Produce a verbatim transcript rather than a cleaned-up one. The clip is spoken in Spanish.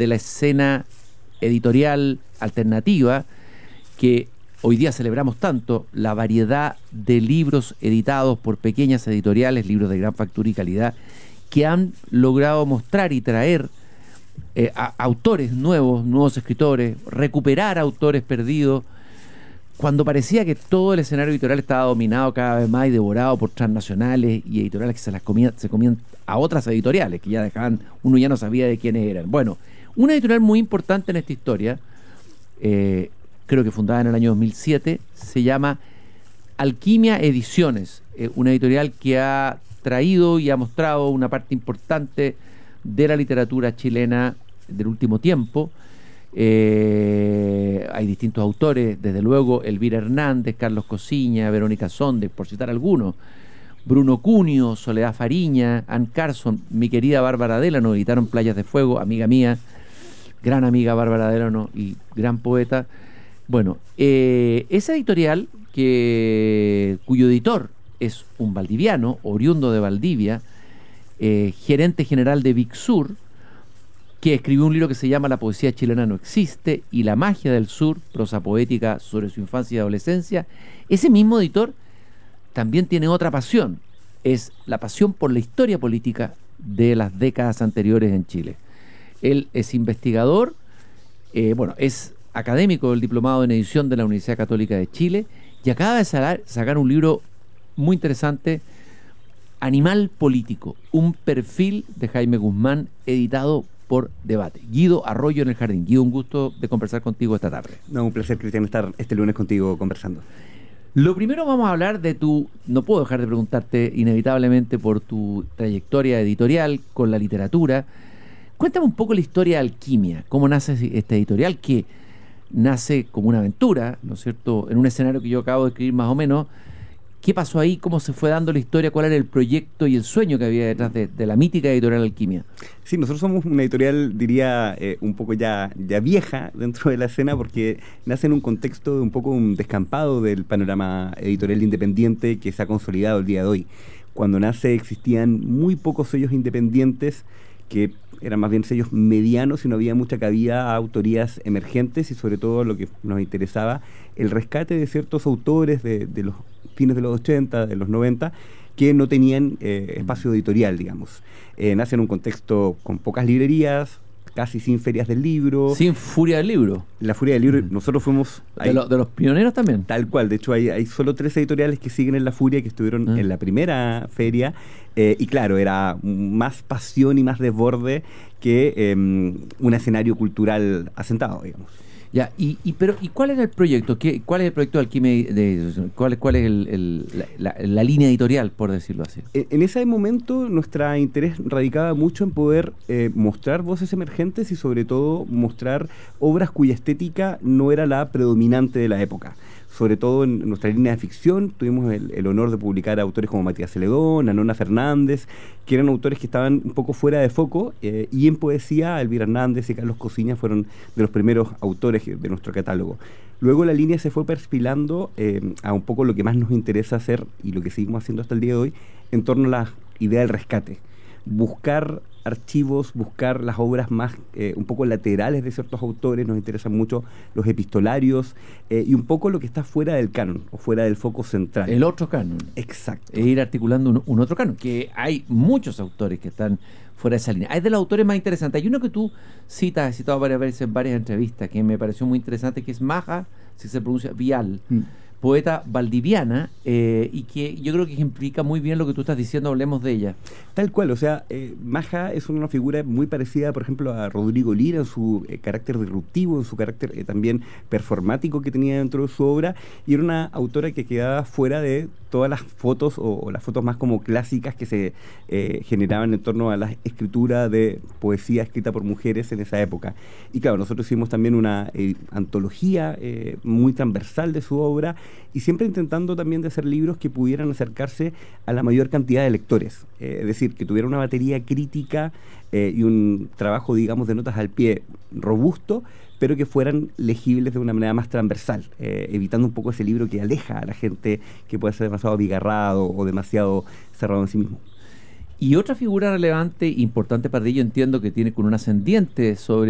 de la escena editorial alternativa que hoy día celebramos tanto, la variedad de libros editados por pequeñas editoriales, libros de gran factura y calidad, que han logrado mostrar y traer eh, a, autores nuevos, nuevos escritores, recuperar autores perdidos, cuando parecía que todo el escenario editorial estaba dominado cada vez más y devorado por transnacionales y editoriales que se las comían, se comían a otras editoriales, que ya dejaban, uno ya no sabía de quiénes eran. Bueno, una editorial muy importante en esta historia, eh, creo que fundada en el año dos mil siete, se llama Alquimia Ediciones, eh, una editorial que ha traído y ha mostrado una parte importante de la literatura chilena del último tiempo. Eh, hay distintos autores, desde luego Elvira Hernández, Carlos Cosiña, Verónica Sonde, por citar algunos, Bruno Cunio, Soledad Fariña, Ann Carson, mi querida Bárbara Delano, editaron Playas de Fuego, amiga mía, gran amiga Bárbara Delano y gran poeta. Bueno, eh, esa editorial, que, cuyo editor es un valdiviano, oriundo de Valdivia, eh, gerente general de Big Sur, que escribió un libro que se llama La poesía chilena no existe y la magia del sur, prosa poética sobre su infancia y adolescencia. Ese mismo editor también tiene otra pasión, es la pasión por la historia política de las décadas anteriores en Chile. Él es investigador, eh, bueno, es académico del diplomado en edición de la Universidad Católica de Chile y acaba de sacar, sacar un libro muy interesante, Animal Político, un perfil de Jaime Guzmán, editado por Debate. Guido Arroyo en el Jardín. Guido, un gusto de conversar contigo esta tarde. No, un placer, Cristian, estar este lunes contigo conversando. Lo primero, vamos a hablar de tu, no puedo dejar de preguntarte inevitablemente por tu trayectoria editorial con la literatura. Cuéntame un poco la historia de Alquimia, cómo nace esta editorial que nace como una aventura, ¿no es cierto?, en un escenario que yo acabo de escribir más o menos. ¿Qué pasó ahí? ¿Cómo se fue dando la historia? ¿Cuál era el proyecto y el sueño que había detrás de, de la mítica editorial Alquimia? Sí, nosotros somos una editorial, diría, eh, un poco ya, ya vieja dentro de la escena, porque nace en un contexto de un poco un descampado del panorama editorial independiente que se ha consolidado el día de hoy. Cuando nace existían muy pocos sellos independientes, que eran más bien sellos medianos y no había mucha cabida a autorías emergentes y sobre todo lo que nos interesaba, el rescate de ciertos autores de, de los fines de los ochenta, de los noventa, que no tenían eh, espacio editorial, digamos. Eh, nace en un contexto con pocas librerías, casi sin ferias del libro. Sin Furia del Libro. La Furia del Libro, mm. nosotros fuimos... Ahí, de, lo, de los pioneros también. Tal cual, de hecho hay, hay solo tres editoriales que siguen en La Furia, que estuvieron ah. en la primera feria, eh, y claro, era más pasión y más desborde que eh, un escenario cultural asentado, digamos. Ya, y, y pero ¿y cuál era el proyecto? ¿Qué, ¿Cuál es el proyecto de Alquimia? De, ¿Cuál, cuál es el, el, la, la, la línea editorial, por decirlo así? En, en ese momento nuestro interés radicaba mucho en poder eh, mostrar voces emergentes y sobre todo mostrar obras cuya estética no era la predominante de la época. Sobre todo en nuestra línea de ficción, tuvimos el, el honor de publicar a autores como Matías Celedón, Anona Fernández, que eran autores que estaban un poco fuera de foco, eh, y en poesía, Elvira Hernández y Carlos Cosiña fueron de los primeros autores de nuestro catálogo. Luego la línea se fue perfilando eh, a un poco lo que más nos interesa hacer y lo que seguimos haciendo hasta el día de hoy, en torno a la idea del rescate. Buscar archivos, buscar las obras más eh, un poco laterales de ciertos autores, nos interesan mucho los epistolarios eh, y un poco lo que está fuera del canon o fuera del foco central. El otro canon. Exacto. E ir articulando un, un otro canon, que hay muchos autores que están fuera de esa línea. Hay de los autores más interesantes. Hay uno que tú citas, has citado varias veces en varias entrevistas, que me pareció muy interesante, que es Maja, si se pronuncia, Vial. Mm. Poeta valdiviana, eh, y que yo creo que ejemplifica muy bien lo que tú estás diciendo, hablemos de ella. Tal cual, o sea, eh, Maja es una figura muy parecida, por ejemplo, a Rodrigo Lira en su eh, carácter disruptivo, en su carácter eh, también performático que tenía dentro de su obra, y era una autora que quedaba fuera de todas las fotos o, o las fotos más como clásicas que se eh, generaban en torno a la escritura de poesía escrita por mujeres en esa época. Y claro, nosotros hicimos también una eh, antología eh, muy transversal de su obra, y siempre intentando también de hacer libros que pudieran acercarse a la mayor cantidad de lectores, eh, es decir, que tuviera una batería crítica eh, y un trabajo, digamos, de notas al pie robusto, pero que fueran legibles de una manera más transversal, eh, evitando un poco ese libro que aleja a la gente, que puede ser demasiado abigarrado o demasiado cerrado en sí mismo. Y otra figura relevante, importante para ti, yo entiendo que tiene con un ascendiente sobre